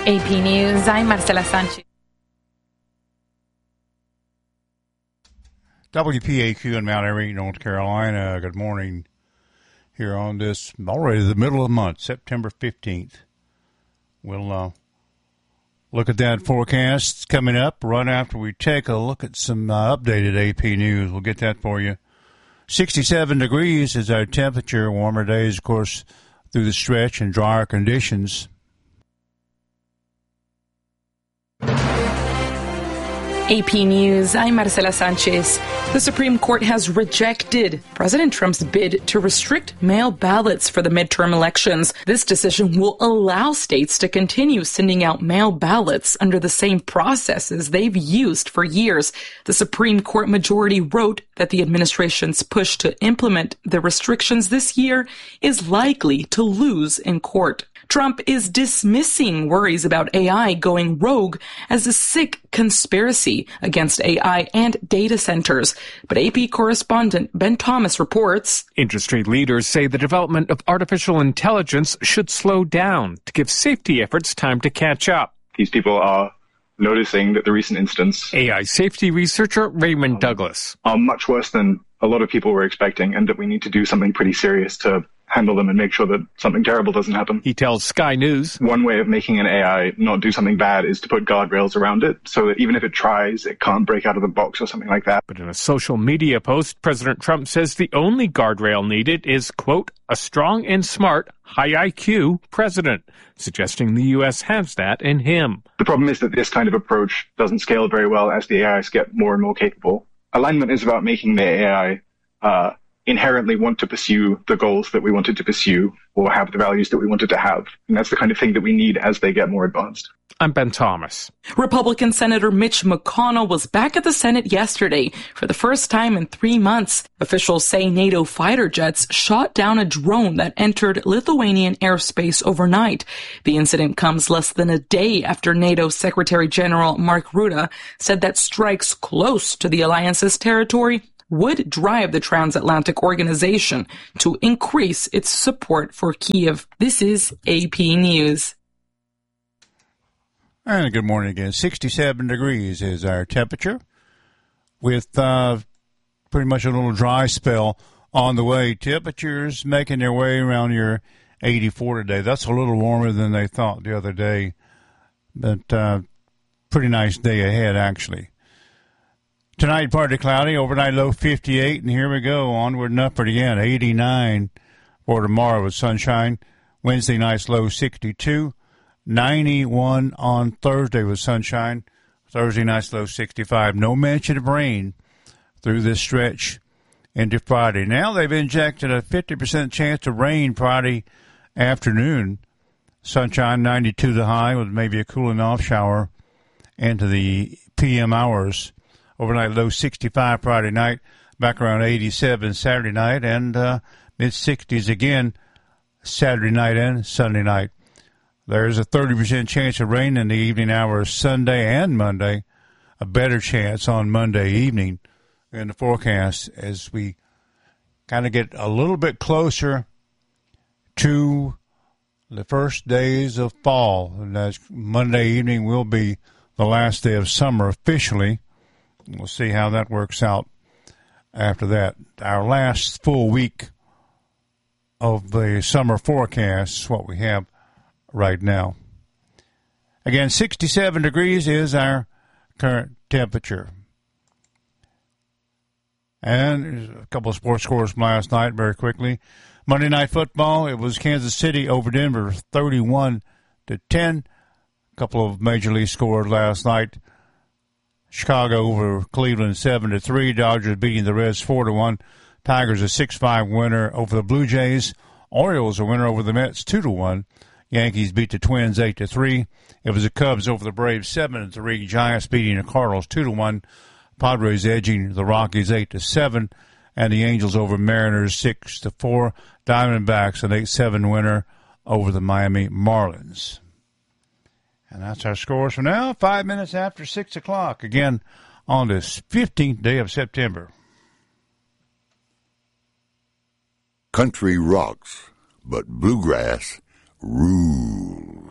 AP News, I'm Marcela Sanchez. WPAQ in Mount Airy, North Carolina. Good morning here on this, already the middle of the month, September 15th. We'll look at that forecast coming up right after we take a look at some updated AP News. We'll get that for you. 67 degrees is our temperature. Warmer days, of course, through the stretch and drier conditions. AP News, I'm Marcela Sanchez. The Supreme Court has rejected President Trump's bid to restrict mail ballots for the midterm elections. This decision will allow states to continue sending out mail ballots under the same processes they've used for years. The Supreme Court majority wrote that the administration's push to implement the restrictions this year is likely to lose in court. Trump is dismissing worries about AI going rogue as a sick conspiracy against AI and data centers. But AP correspondent Ben Thomas reports, industry leaders say the development of artificial intelligence should slow down to give safety efforts time to catch up. These people are noticing that the recent incidents, AI safety researcher Raymond Douglas, are much worse than a lot of people were expecting, and that we need to do something pretty serious to handle them and make sure that something terrible doesn't happen. He tells Sky News, one way of making an AI not do something bad is to put guardrails around it, so that even if it tries, it can't break out of the box or something like that. But in a social media post, President Trump says the only guardrail needed is, quote, a strong and smart, high IQ president, suggesting the U.S. has that in him. The problem is that this kind of approach doesn't scale very well as the AIs get more and more capable. Alignment is about making the AI inherently want to pursue the goals that we wanted to pursue or have the values that we wanted to have. And that's the kind of thing that we need as they get more advanced. I'm Ben Thomas. Republican Senator Mitch McConnell was back at the Senate yesterday for the first time in 3 months. Officials say NATO fighter jets shot down a drone that entered Lithuanian airspace overnight. The incident comes less than a day after NATO Secretary General Mark Rutte said that strikes close to the alliance's territory would drive the transatlantic organization to increase its support for Kyiv. This is AP News. And good morning again. 67 degrees is our temperature with pretty much a little dry spell on the way. Temperatures making their way around your 84 today. That's a little warmer than they thought the other day, but pretty nice day ahead, actually. Tonight, partly cloudy, overnight low 58, and here we go, onward and upward again, 89 for tomorrow with sunshine. Wednesday night's low 62, 91 on Thursday with sunshine. Thursday night's low 65. No mention of rain through this stretch into Friday. Now they've injected a 50% chance of rain Friday afternoon. Sunshine, 92 the high, with maybe a cooling off shower into the PM hours. Overnight low 65 Friday night, back around 87 Saturday night, and mid-60s again Saturday night and Sunday night. There's a 30% chance of rain in the evening hours Sunday and Monday, a better chance on Monday evening in the forecast as we kind of get a little bit closer to the first days of fall. And as Monday evening will be the last day of summer officially. We'll see how that works out after that. Our last full week of the summer forecast is what we have right now. Again, 67 degrees is our current temperature. And a couple of sports scores from last night very quickly. Monday Night Football, it was Kansas City over Denver 31-10. A couple of Major League scores last night. Chicago over Cleveland 7-3. Dodgers beating the Reds 4-1. Tigers a 6-5 winner over the Blue Jays. Orioles a winner over the Mets 2-1. Yankees beat the Twins 8-3. It was the Cubs over the Braves 7-3. Giants beating the Cardinals 2-1. Padres edging the Rockies 8-7. And the Angels over Mariners 6-4. Diamondbacks an 8-7 winner over the Miami Marlins. And that's our scores for now, 5 minutes after 6 o'clock, again on this 15th day of September. Country rocks, but bluegrass rules.